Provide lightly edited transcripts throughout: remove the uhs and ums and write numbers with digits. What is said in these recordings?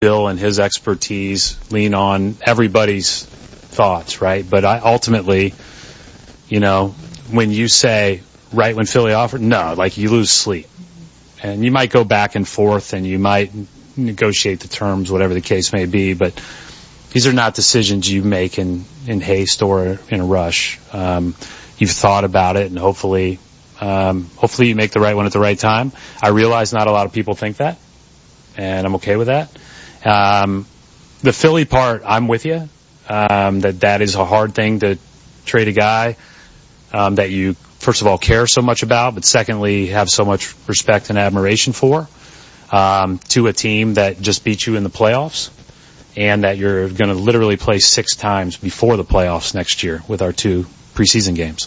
Bill and his expertise, lean on everybody's thoughts, right? But ultimately, when you say, right when Philly offered, no, like you lose sleep. And you might go back and forth and you might negotiate the terms, whatever the case may be, but these are not decisions you make in haste or in a rush. You've thought about it, and hopefully you make the right one at the right time. I realize not a lot of people think that, and I'm okay with that. The Philly part, I'm with you. That is a hard thing to trade a guy that you, first of all, care so much about, but secondly, have so much respect and admiration for, to a team that just beat you in the playoffs, and that you're going to literally play 6 times before the playoffs next year with our 2 preseason games.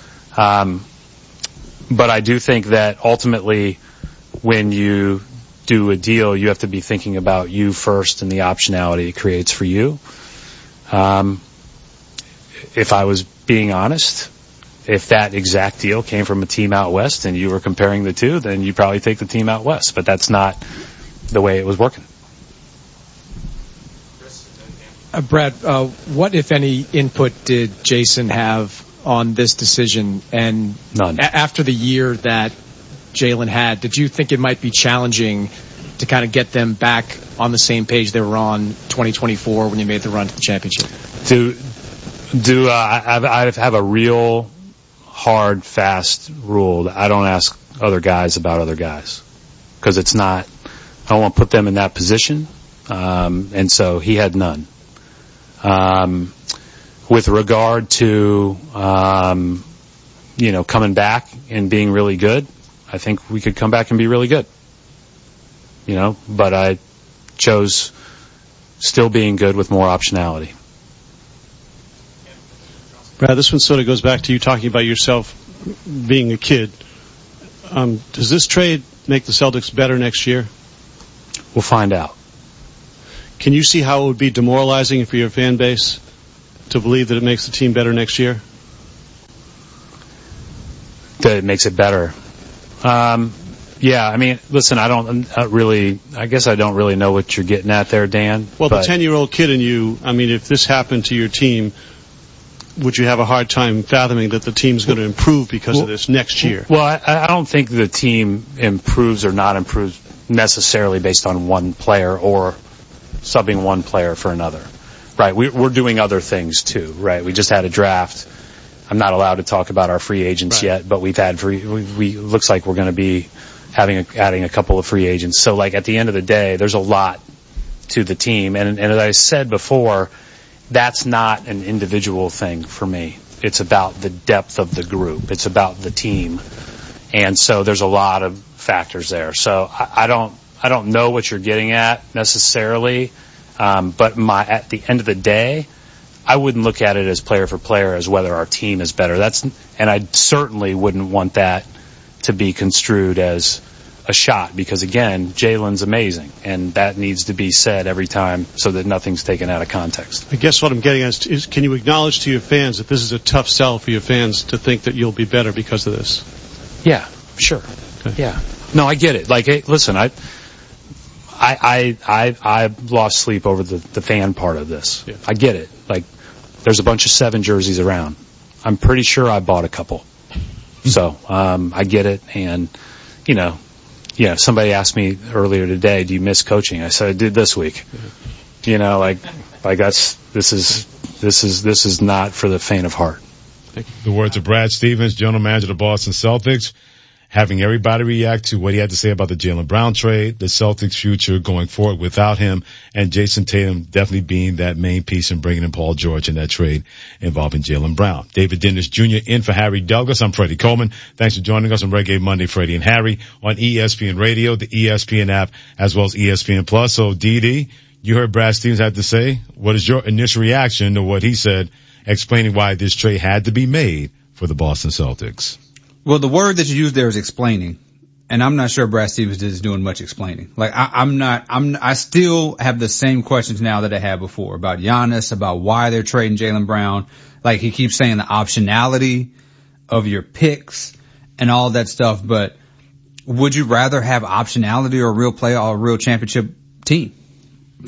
But I do think that ultimately when you do a deal, you have to be thinking about you first and the optionality it creates for you. If I was being honest, if that exact deal came from a team out west and you were comparing the two, then you'd probably take the team out west. But that's not the way it was working. Brad, what, if any, input did Jason have on this decision? And none. After the year that Jalen had, did you think it might be challenging to kind of get them back on the same page they were on 2024 when you made the run to the championship? I have a real hard, fast rule that I don't ask other guys about other guys, because it's not, I don't want to put them in that position. And so he had none. With regard to, coming back and being really good, I think we could come back and be really good. But I chose still being good with more optionality. Brad, this one sort of goes back to you talking about yourself being a kid. Does this trade make the Celtics better next year? We'll find out. Can you see how it would be demoralizing for your fan base to believe that it makes the team better next year? That it makes it better. Yeah, I mean, listen, I guess I don't really know what you're getting at there, Dan. Well, the 10-year-old kid in you, I mean, if this happened to your team, would you have a hard time fathoming that the team's going to improve because of this next year? Well, I don't think the team improves or not improves necessarily based on one player or subbing one player for another. Right, we're doing other things too, right? We just had a draft. I'm not allowed to talk about our free agents yet, but we've had looks like we're going to be adding a couple of free agents. So, like, at the end of the day, there's a lot to the team. And as I said before, that's not an individual thing for me. It's about the depth of the group. It's about the team. And so there's a lot of factors there. So I don't know what you're getting at necessarily. But at the end of the day, I wouldn't look at it as player for player as whether our team is better. And I certainly wouldn't want that to be construed as a shot, because again, Jalen's amazing, and that needs to be said every time so that nothing's taken out of context. I guess what I'm getting at is can you acknowledge to your fans that this is a tough sell for your fans to think that you'll be better because of this? Yeah, sure. Okay. Yeah. No, I get it. Like, hey, listen, I lost sleep over the fan part of this. Yeah. I get it. Like, there's a bunch of 7 jerseys around. I'm pretty sure I bought a couple. So, I get it. And, somebody asked me earlier today, do you miss coaching? I said, I did this week. Like this is not for the faint of heart. The words of Brad Stevens, general manager of the Boston Celtics, having everybody react to what he had to say about the Jaylen Brown trade, the Celtics' future going forward without him, and Jason Tatum definitely being that main piece in bringing in Paul George in that trade involving Jaylen Brown. David Dennis Jr. in for Harry Douglas. I'm Freddie Coleman. Thanks for joining us on Reggae Monday, Freddie and Harry, on ESPN Radio, the ESPN app, as well as ESPN Plus. So, Dee, you heard Brad Stevens have to say. What is your initial reaction to what he said, explaining why this trade had to be made for the Boston Celtics? Well, the word that you used there is explaining, and I'm not sure Brad Stevens is doing much explaining. Like, I still have the same questions now that I had before about Giannis, about why they're trading Jaylen Brown. Like, he keeps saying the optionality of your picks and all that stuff, but would you rather have optionality or a real player or a real championship team?